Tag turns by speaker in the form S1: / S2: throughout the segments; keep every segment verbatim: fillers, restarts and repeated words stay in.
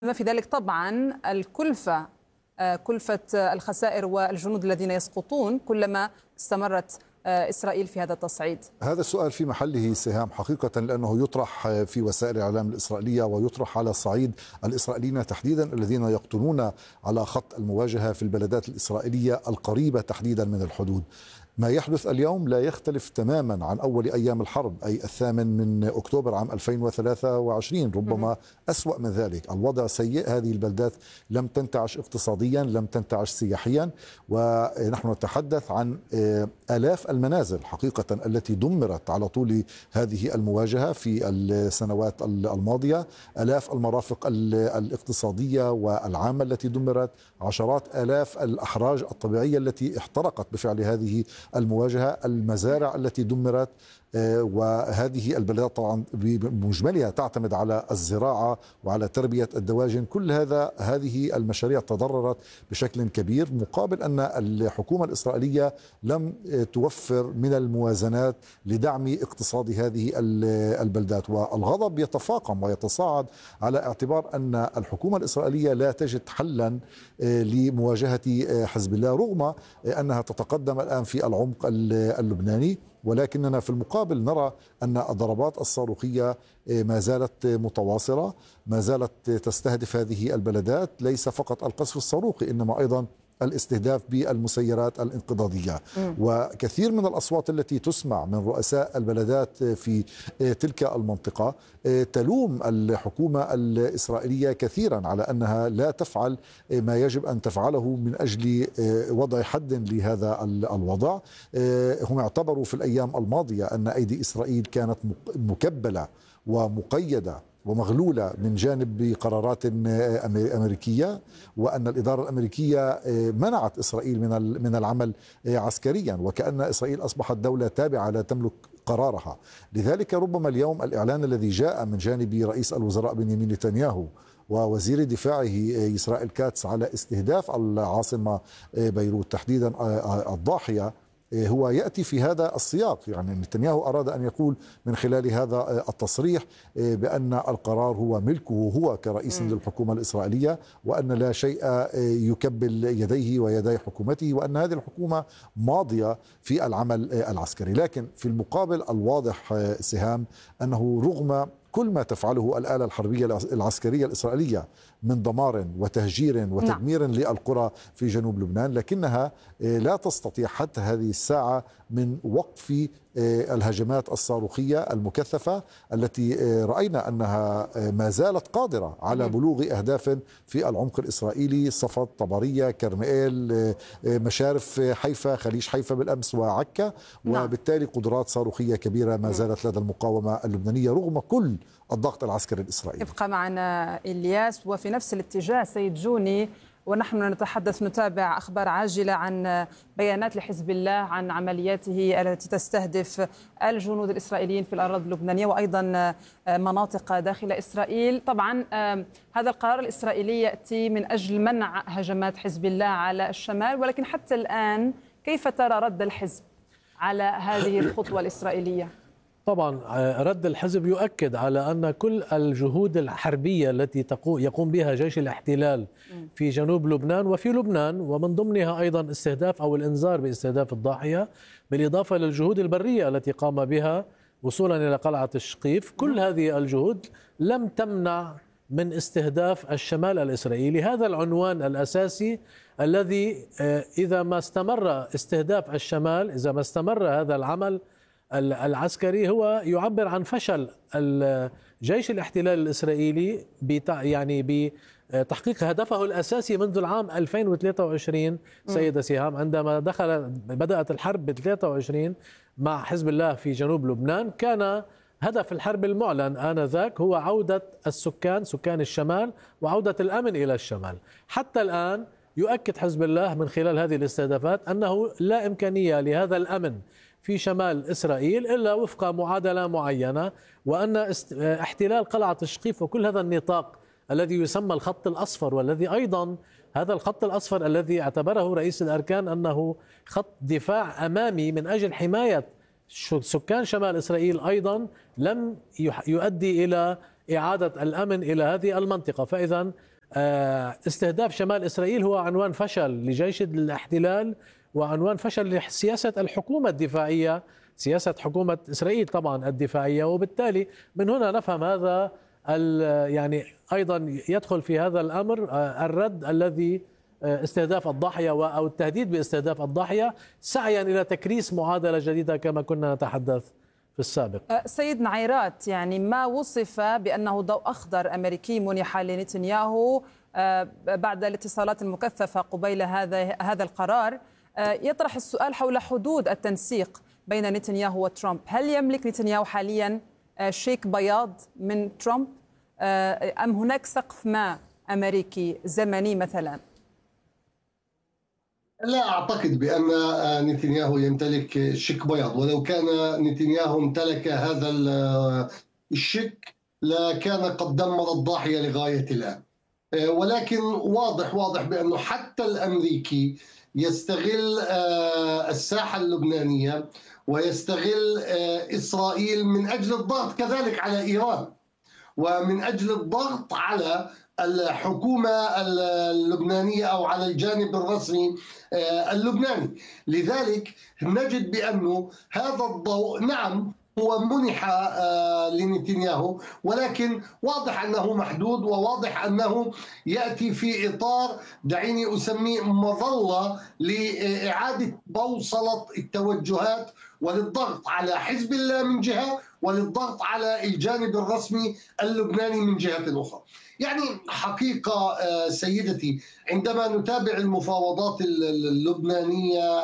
S1: بما في ذلك طبعا الكلفة كلفة الخسائر والجنود الذين يسقطون كلما استمرت إسرائيل في هذا التصعيد.
S2: هذا السؤال في محله سهام حقيقة، لأنه يطرح في وسائل الإعلام الإسرائيلية ويطرح على الصعيد الإسرائيليين تحديدا الذين يقطنون على خط المواجهة في البلدات الإسرائيلية القريبة تحديدا من الحدود. ما يحدث اليوم لا يختلف تماما عن أول أيام الحرب، أي الثامن من أكتوبر عام ألفين وثلاثة وعشرين، ربما أسوأ من ذلك. الوضع سيء، هذه البلدات لم تنتعش اقتصاديا، لم تنتعش سياحيا، ونحن نتحدث عن آلاف المنازل حقيقة التي دمرت على طول هذه المواجهة في السنوات الماضية، آلاف المرافق الاقتصادية والعامة التي دمرت، عشرات آلاف الأحراج الطبيعية التي احترقت بفعل هذه المواجهة، المزارع التي دمرت. وهذه البلدات طبعا بمجملها تعتمد على الزراعة وعلى تربية الدواجن. كل هذا هذه المشاريع تضررت بشكل كبير، مقابل أن الحكومة الإسرائيلية لم توفر من الموازنات لدعم اقتصاد هذه البلدات. والغضب يتفاقم ويتصاعد على اعتبار أن الحكومة الإسرائيلية لا تجد حلا لمواجهة حزب الله، رغم أنها تتقدم الآن في العمق اللبناني. ولكننا في المقابل نرى أن الضربات الصاروخية ما زالت متواصلة، ما زالت تستهدف هذه البلدات، ليس فقط القصف الصاروخي إنما أيضا الاستهداف بالمسيرات الانقضاضية. م. وكثير من الأصوات التي تسمع من رؤساء البلدات في تلك المنطقة تلوم الحكومة الإسرائيلية كثيرا على أنها لا تفعل ما يجب أن تفعله من أجل وضع حد لهذا الوضع. هم اعتبروا في الأيام الماضية أن أيدي إسرائيل كانت مكبلة ومقيدة ومغلولة من جانب قرارات أمريكية، وأن الإدارة الأمريكية منعت إسرائيل من من العمل عسكريا، وكأن إسرائيل أصبحت دولة تابعة لا تملك قرارها. لذلك ربما اليوم الإعلان الذي جاء من جانب رئيس الوزراء بنيامين نتنياهو ووزير دفاعه إسرائيل كاتس على استهداف العاصمة بيروت تحديدا الضاحية هو يأتي في هذا السياق. يعني نتنياهو أراد أن يقول من خلال هذا التصريح بأن القرار هو ملكه هو كرئيس للحكومة الإسرائيلية، وأن لا شيء يكبل يديه ويدي حكومته، وأن هذه الحكومة ماضية في العمل العسكري. لكن في المقابل الواضح سهام أنه رغم كل ما تفعله الآلة الحربية العسكرية الإسرائيلية من دمار وتهجير وتدمير نعم. للقرى في جنوب لبنان، لكنها لا تستطيع حتى هذه الساعة من وقف الهجمات الصاروخية المكثفة التي رأينا أنها ما زالت قادرة على بلوغ أهداف في العمق الإسرائيلي، صفد، طبرية، كرمئيل، مشارف حيفا، خليج حيفا بالأمس، وعكا. وبالتالي قدرات صاروخية كبيرة ما زالت لدى المقاومة اللبنانية رغم كل الضغط العسكري الإسرائيلي.
S1: يبقى معنا إلياس. وفي نفس الاتجاه سيد جوني، ونحن نتحدث نتابع أخبار عاجلة عن بيانات لحزب الله عن عملياته التي تستهدف الجنود الإسرائيليين في الأراضي اللبنانية وأيضا مناطق داخل إسرائيل. طبعا هذا القرار الإسرائيلي يأتي من أجل منع هجمات حزب الله على الشمال، ولكن حتى الآن كيف ترى رد الحزب على هذه الخطوة الإسرائيلية؟
S3: طبعا رد الحزب يؤكد على أن كل الجهود الحربية التي يقوم بها جيش الاحتلال في جنوب لبنان وفي لبنان، ومن ضمنها أيضا استهداف أو الإنذار باستهداف الضاحية، بالإضافة للجهود البرية التي قام بها وصولا إلى قلعة الشقيف، كل هذه الجهود لم تمنع من استهداف الشمال الإسرائيلي. هذا العنوان الأساسي الذي إذا ما استمر استهداف الشمال، إذا ما استمر هذا العمل العسكري، هو يعبر عن فشل الجيش الاحتلال الإسرائيلي يعني بتحقيق هدفه الأساسي منذ العام ألفين وثلاثة وعشرين. سيدة سهام، عندما دخل بدأت الحرب ب ثلاثة وعشرين مع حزب الله في جنوب لبنان، كان هدف الحرب المعلن آنذاك هو عودة السكان سكان الشمال وعودة الأمن إلى الشمال. حتى الآن يؤكد حزب الله من خلال هذه الاستهدافات أنه لا إمكانية لهذا الأمن في شمال إسرائيل إلا وفق معادلة معينة، وأن احتلال قلعة الشقيف وكل هذا النطاق الذي يسمى الخط الأصفر، والذي أيضا هذا الخط الأصفر الذي اعتبره رئيس الأركان أنه خط دفاع أمامي من أجل حماية سكان شمال إسرائيل، أيضا لم يؤدي إلى إعادة الأمن إلى هذه المنطقة. فإذا استهداف شمال إسرائيل هو عنوان فشل لجيش الاحتلال وعنوان فشل لسياسة الحكومة الدفاعية، سياسة حكومة إسرائيل طبعا الدفاعية. وبالتالي من هنا نفهم هذا يعني أيضا يدخل في هذا الأمر الرد الذي استهداف الضاحية أو التهديد باستهداف الضاحية سعيا إلى تكريس معادلة جديدة كما كنا نتحدث في السابق.
S1: سيد نعيرات، يعني ما وصف بأنه ضوء أخضر أمريكي منح لنتنياهو بعد الاتصالات المكثفة قبيل هذا هذا القرار يطرح السؤال حول حدود التنسيق بين نتنياهو وترامب. هل يملك نتنياهو حاليا شيك بياض من ترامب أم هناك سقف ما أمريكي زمني مثلا؟
S4: لا أعتقد بأن نتنياهو يمتلك شيك بياض، ولو كان نتنياهو امتلك هذا الشيك لكان قد دمر الضاحية لغاية الآن. ولكن واضح واضح بأنه حتى الأمريكي يستغل الساحة اللبنانية ويستغل إسرائيل من أجل الضغط كذلك على إيران ومن أجل الضغط على الحكومة اللبنانية أو على الجانب الرسمي اللبناني. لذلك نجد بأنه هذا الضوء نعم هو منح لنتنياهو، ولكن واضح أنه محدود وواضح أنه يأتي في إطار دعيني أسميه مظلة لإعادة بوصلة التوجهات وللضغط على حزب الله من جهة وللضغط على الجانب الرسمي اللبناني من جهة أخرى. يعني حقيقة سيدتي عندما نتابع المفاوضات اللبنانية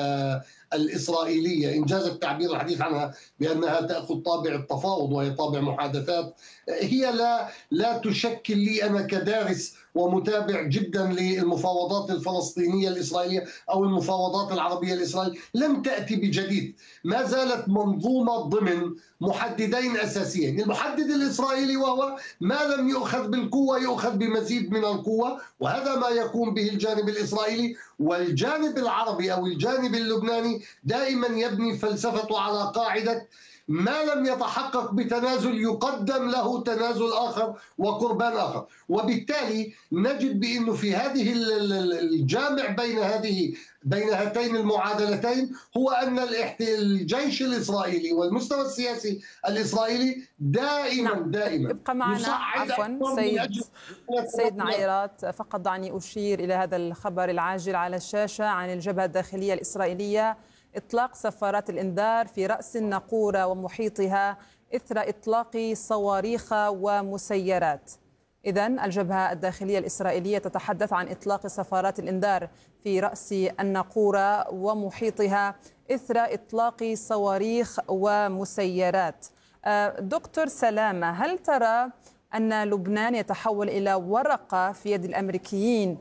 S4: الإسرائيلية، إنجاز التعبير الحديث عنها بأنها تأخذ طابع التفاوض وهي طابع محادثات، هي لا لا تشكل لي أنا كدارس ومتابع جدا للمفاوضات الفلسطينية الإسرائيلية أو المفاوضات العربية الإسرائيلية، لم تأتي بجديد، ما زالت منظومة ضمن محددين أساسيين. المحدد الإسرائيلي وهو ما لم يؤخذ بالقوة يؤخذ بمزيد من القوة، وهذا ما يقوم به الجانب الإسرائيلي. والجانب العربي أو الجانب اللبناني دائما يبني فلسفته على قاعدة ما لم يتحقق بتنازل يقدم له تنازل آخر وقربان آخر. وبالتالي نجد بأنه في هذه الجامع بين هذه بين هاتين المعادلتين هو أن الجيش الإسرائيلي والمستوى السياسي الإسرائيلي دائما
S1: نعم.
S4: دائما
S1: ابقى معنا عفوا سيد سيد نعيرات، فقط دعني أشير إلى هذا الخبر العاجل على الشاشة عن الجبهة الداخلية الإسرائيلية: إطلاق سفارات الإنذار في رأس الناقورة ومحيطها إثر إطلاق صواريخ ومسيرات. إذن الجبهة الداخلية الإسرائيلية تتحدث عن إطلاق سفارات الإنذار في رأس الناقورة ومحيطها إثر إطلاق صواريخ ومسيرات. دكتور سلامة، هل ترى أن لبنان يتحول إلى ورقة في يد الأمريكيين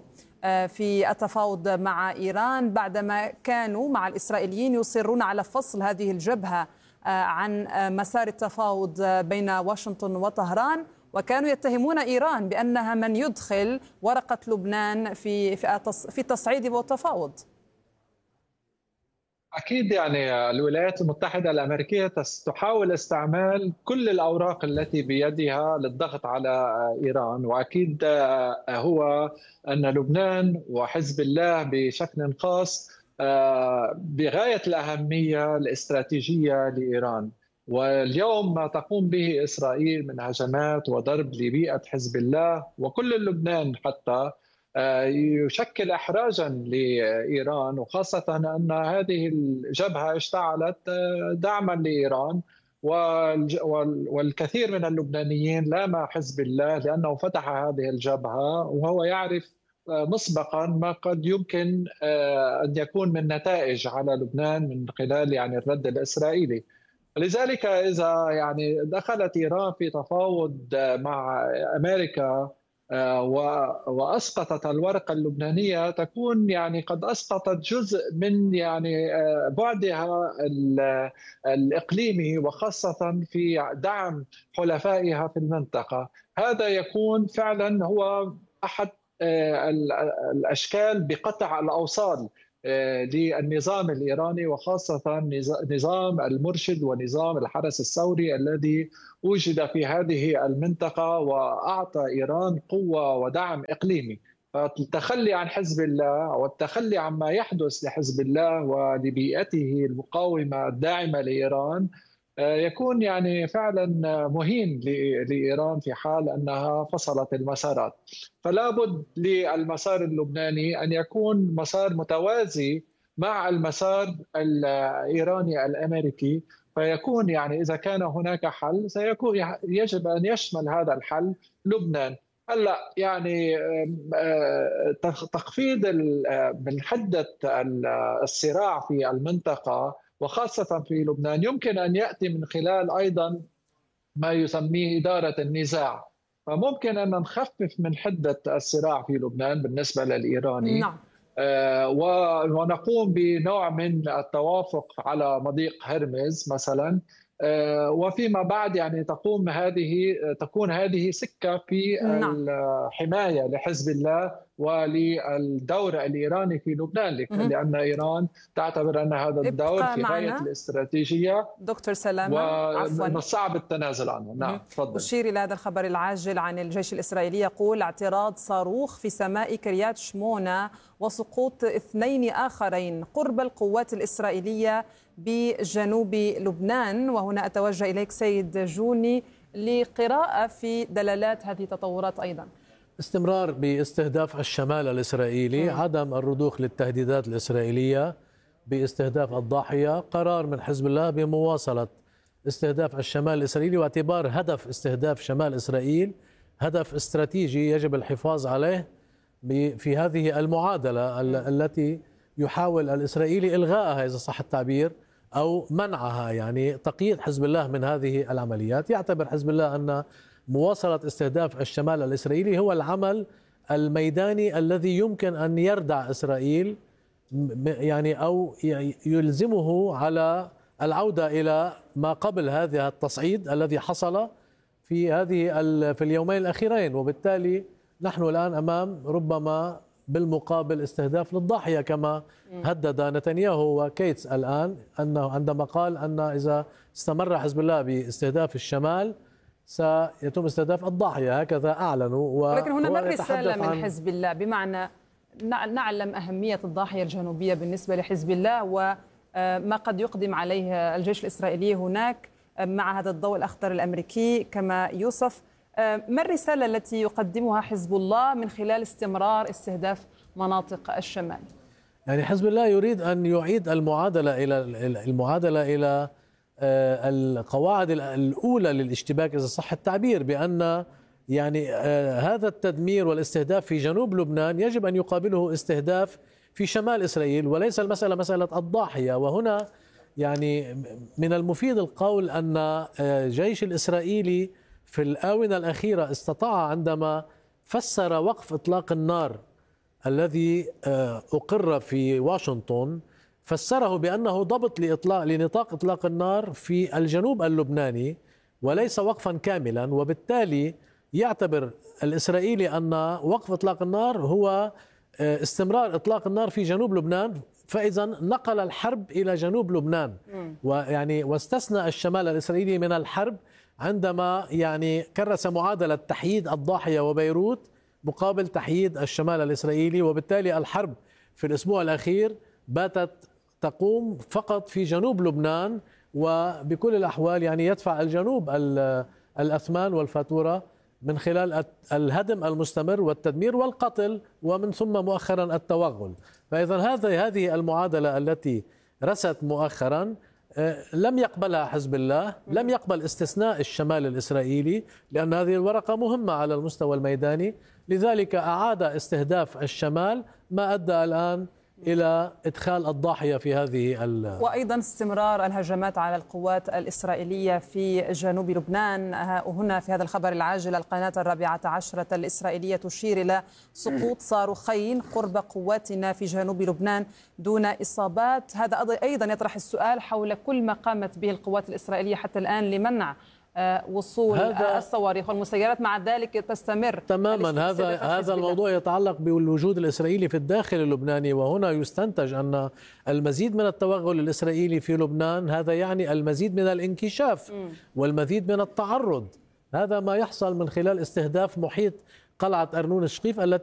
S1: في التفاوض مع إيران بعدما كانوا مع الإسرائيليين يصرون على فصل هذه الجبهة عن مسار التفاوض بين واشنطن وطهران، وكانوا يتهمون إيران بأنها من يدخل ورقة لبنان في في التصعيد والتفاوض؟
S5: أكيد يعني الولايات المتحدة الأمريكية تحاول استعمال كل الأوراق التي بيدها للضغط على إيران، وأكيد هو أن لبنان وحزب الله بشكل خاص بغاية الأهمية الاستراتيجية لإيران. واليوم ما تقوم به إسرائيل من هجمات وضرب لبيئة حزب الله وكل لبنان حتى يشكل إحراجا لإيران، وخاصة أن هذه الجبهة اشتعلت دعما لإيران، والكثير من اللبنانيين لام حزب الله لأنه فتح هذه الجبهة وهو يعرف مسبقا ما قد يمكن أن يكون من نتائج على لبنان من خلال يعني الرد الإسرائيلي. لذلك إذا يعني دخلت إيران في تفاوض مع أمريكا وأسقطت الورقة اللبنانية، تكون يعني قد أسقطت جزء من يعني بعدها الإقليمي، وخاصة في دعم حلفائها في المنطقة. هذا يكون فعلا هو أحد الأشكال بقطع الأوصال للنظام الإيراني، وخاصة نظام المرشد ونظام الحرس الثوري الذي وجد في هذه المنطقة وأعطى إيران قوة ودعم إقليمي. فالتخلي عن حزب الله والتخلي عما يحدث لحزب الله ولبيئته المقاومة الداعمة لإيران يكون يعني فعلا مهين لإيران في حال أنها فصلت المسارات. فلا بد للمسار اللبناني أن يكون مسار متوازي مع المسار الإيراني الأمريكي، فيكون يعني إذا كان هناك حل سيكون يجب أن يشمل هذا الحل لبنان. هلا يعني تخفيض من حدة الصراع في المنطقة وخاصة في لبنان يمكن أن يأتي من خلال أيضا ما يسميه إدارة النزاع، فممكن أن نخفف من حدة الصراع في لبنان بالنسبة للإيراني. نعم. آه ونقوم بنوع من التوافق على مضيق هرمز مثلا، آه وفيما بعد يعني تقوم هذه تكون هذه سكة في نعم. الحماية لحزب الله وللدور الإيراني في لبنان، لأن إيران تعتبر أن هذا الدور في غاية الاستراتيجية
S1: دكتور سلامة
S5: ومن صعب التنازل عنه. نعم تفضل.
S1: أشير إلى هذا الخبر العاجل عن الجيش الإسرائيلي يقول اعتراض صاروخ في سماء كريات شمونة وسقوط اثنين آخرين قرب القوات الإسرائيلية بجنوب لبنان. وهنا أتوجه إليك سيد جوني لقراءة في دلالات هذه التطورات. أيضا
S3: استمرار باستهداف الشمال الإسرائيلي، م. عدم الرضوخ للتهديدات الإسرائيلية باستهداف الضاحية، قرار من حزب الله بمواصلة استهداف الشمال الإسرائيلي، واعتبار هدف استهداف شمال إسرائيل هدف استراتيجي يجب الحفاظ عليه في هذه المعادلة التي يحاول الإسرائيلي إلغائها إذا صح التعبير أو منعها، يعني تقييد حزب الله من هذه العمليات. يعتبر حزب الله أن مواصلة استهداف الشمال الإسرائيلي هو العمل الميداني الذي يمكن أن يردع إسرائيل يعني أو يلزمه على العودة إلى ما قبل هذا التصعيد الذي حصل في هذه في اليومين الأخيرين. وبالتالي نحن الآن أمام ربما بالمقابل استهداف للضاحية كما هدد نتنياهو وكيتس الآن، أنه عندما قال أن إذا استمر حزب الله باستهداف الشمال سيتم استهداف الضاحية، هكذا أعلنوا.
S1: ولكن هنا ما الرسالة من حزب الله؟ بمعنى نعلم أهمية الضاحية الجنوبية بالنسبة لحزب الله وما قد يقدم عليه الجيش الإسرائيلي هناك مع هذا الضوء الأخضر الأمريكي كما يوصف. ما الرسالة التي يقدمها حزب الله من خلال استمرار استهداف مناطق الشمال؟
S3: يعني حزب الله يريد أن يعيد المعادلة إلى المعادلة إلى القواعد الأولى للاشتباك إذا صح التعبير، بأن يعني هذا التدمير والاستهداف في جنوب لبنان يجب أن يقابله استهداف في شمال إسرائيل، وليس المسألة مسألة الضاحية. وهنا يعني من المفيد القول أن الجيش الإسرائيلي في الآونة الأخيرة استطاع عندما فسر وقف إطلاق النار الذي أقر في واشنطن، فسره بأنه ضبط لإطلاق لنطاق إطلاق النار في الجنوب اللبناني وليس وقفا كاملا. وبالتالي يعتبر الإسرائيلي أن وقف إطلاق النار هو استمرار إطلاق النار في جنوب لبنان، فإذا نقل الحرب إلى جنوب لبنان، ويعني واستثنى الشمال الإسرائيلي من الحرب عندما يعني كرس معادلة تحييد الضاحية وبيروت مقابل تحييد الشمال الإسرائيلي. وبالتالي الحرب في الأسبوع الأخير باتت تقوم فقط في جنوب لبنان، وبكل الأحوال يعني يدفع الجنوب الأثمان والفاتورة من خلال الهدم المستمر والتدمير والقتل ومن ثم مؤخرا التوغل. فإذا هذه هذه المعادلة التي رست مؤخرا لم يقبلها حزب الله، لم يقبل استثناء الشمال الإسرائيلي لأن هذه الورقة مهمة على المستوى الميداني، لذلك أعاد استهداف الشمال ما أدى الآن إلى إدخال الضاحية في هذه ال...
S1: وأيضا استمرار الهجمات على القوات الإسرائيلية في جنوب لبنان. هنا في هذا الخبر العاجل القناة الرابعة عشرة الإسرائيلية تشير إلى سقوط صاروخين قرب قواتنا في جنوب لبنان دون إصابات. هذا أيضا يطرح السؤال حول كل ما قامت به القوات الإسرائيلية حتى الآن لمنع وصول الصواريخ والمسيرات، مع ذلك تستمر
S3: تماما. هذا هذا الموضوع يتعلق بالوجود الإسرائيلي في الداخل اللبناني، وهنا يستنتج أن المزيد من التوغل الإسرائيلي في لبنان هذا يعني المزيد من الانكشاف والمزيد من التعرض. هذا ما يحصل من خلال استهداف محيط قلعة أرنون الشقيف التي